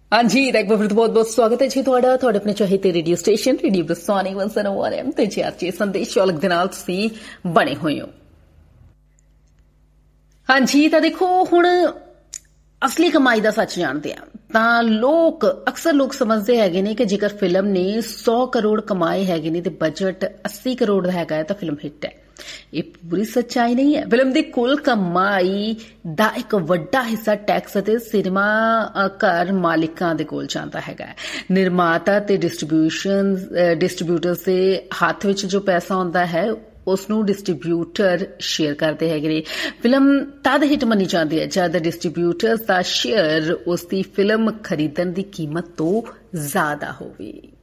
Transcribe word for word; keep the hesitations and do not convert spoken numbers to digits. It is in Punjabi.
हाँ जी, एक बार फिर बहुत बहुत स्वागत है जी ਤੁਹਾਡਾ ਤੁਹਾਡੇ ਆਪਣੇ ਚਾਹੀਦੇ ਰੇਡੀਓ ਸਟੇਸ਼ਨ ਰੇਡੀਓ ਬਰਸਾਨੀ ਇੱਕ ਸੌ ਨੌਂ ਐਮ ਤੇ ਜੀ ਆਰਜੀ ਸੰਦੇਸ਼ ਚੌਲਕ ਦੇ ਨਾਲ ਤੁਸੀਂ ਬਣੇ ਹੋਏ ਹੋ। हाँ जी, ਤਾਂ ਦੇਖੋ ਹੁਣ ਅਸਲੀ ਕਮਾਈ ਦਾ ਸੱਚ ਜਾਣਦੇ ਆ ਤਾਂ ਲੋਕ ਅਕਸਰ ਲੋਕ ਸਮਝਦੇ ਹੈਗੇ ਨੇ ਕਿ ਜੇਕਰ ਫਿਲਮ ਨੇ ਸੌ ਕਰੋੜ ਕਮਾਏ ਹੈਗੇ ਨੇ ਤੇ ਬਜਟ अस्सी ਕਰੋੜ ਦਾ ਹੈਗਾ ਤਾਂ ਫਿਲਮ ਹਿੱਟ ਹੈ। ਇਹ ਪੂਰੀ ਸੱਚਾਈ ਨਹੀਂ ਹੈ। ਫਿਲਮ ਦੀ ਕੁੱਲ ਕਮਾਈ ਦਾ ਇੱਕ ਵੱਡਾ ਹਿੱਸਾ ਟੈਕਸ ਅਤੇ ਸਿਨੇਮਾ ਘਰ ਮਾਲਿਕਾਂ ਦੇ ਕੋਲ ਜਾਂਦਾ ਹੈਗਾ। ਨਿਰਮਾਤਾ ਤੇ ਡਿਸਟ੍ਰੀਬਿਊਸ਼ਨ ਡਿਸਟ੍ਰੀਬਿਊਟਰਸ ਦੇ ਹੱਥ ਵਿੱਚ ਜੋ ਪੈਸਾ ਹੁੰਦਾ ਹੈ ਉਸ ਨੂੰ ਡਿਸਟ੍ਰੀਬਿਊਟਰ ਸ਼ੇਅਰ ਕਰਦੇ ਹੈਗੇ ਨੇ। ਫਿਲਮ ਤਦ ਹਿੱਟ ਮੰਨੀ ਜਾਂਦੀ ਹੈ ਜਦ ਡਿਸਟ੍ਰੀਬਿਊਟਰਸ ਦਾ ਸ਼ੇਅਰ ਉਸ ਦੀ ਫਿਲਮ ਖਰੀਦਣ ਦੀ ਕੀਮਤ ਤੋਂ ਜ਼ਿਆਦਾ ਹੋਵੇ।